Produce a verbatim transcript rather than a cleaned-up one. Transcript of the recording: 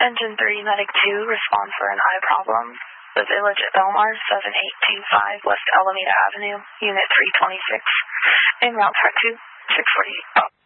Engine three, Medic two, respond for an eye problem. The Village at Belmar, seven eight two five West Alameda Avenue, Unit three twenty-six. En route track two, six forty-eight.